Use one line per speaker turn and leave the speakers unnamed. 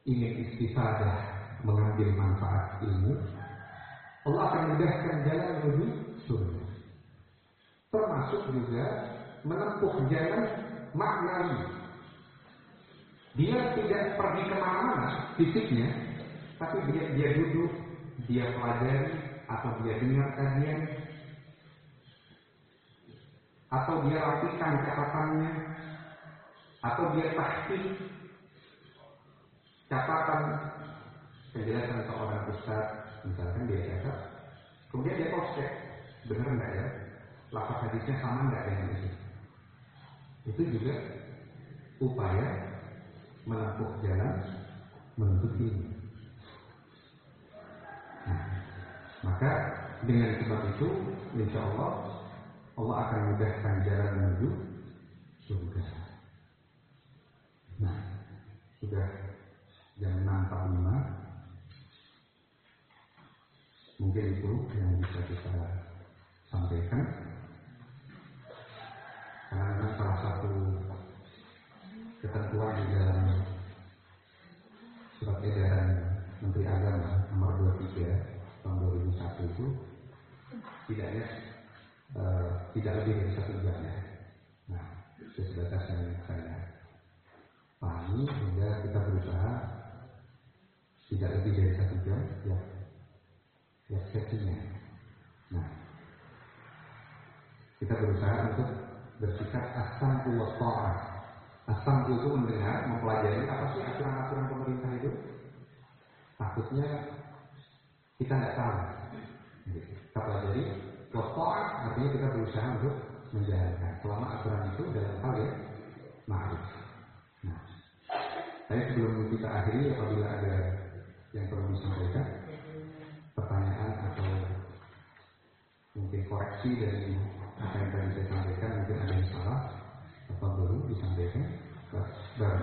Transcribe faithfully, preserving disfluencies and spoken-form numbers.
ingin istifadah, mengambil manfaat ilmu, Allah akan mudahkan jalan menuju surga. Termasuk juga menempuh jalan maknawi. Dia tidak pergi kemana-mana fisiknya, tapi dia, dia duduk, dia pelajari, atau dia dengar kajian, atau dia rapikan catatannya, atau dia tahqiq catatan penjelasan seorang ustaz, misalkan dia catat, kemudian dia cross check, benar nggak ya, lafaz hadisnya sama nggak dengan itu. Itu juga upaya menempuh jalan menuntut ilmu. Nah, maka dengan sebab itu, insya Allah Allah akan mudahkan jalan menuju surga. Nah, sudah jam enam empat puluh lima. Mungkin itu yang bisa kita sampaikan. Karena memang salah satu ketentuan di dalam surat edaran Menteri Agama nomor dua puluh tiga tahun dua ribu satu itu tidaknya uh, tidak lebih dari satu jam ya. Nah, itu sebatas yang saya pahami, sehingga kita berusaha tidak lebih dari satu jam ya, ya sesinya. Nah, kita berusaha untuk bersikap as-sam'u wa tha'ah. As-sam'u itu mendengar, mempelajari apa sih aturan-aturan pemerintah itu. Takutnya kita nggak tahu. Kita pelajari, wa tha'ah artinya kita berusaha untuk menjalankan selama aturan itu dalam hal yang ma'ruf. Nah, tapi sebelum kita akhiri, apabila ada yang perlu disampaikan, pertanyaan atau mungkin koreksi dari apa yang tadi saya sampaikan, mungkin ada yang salah, apa baru disampaikan.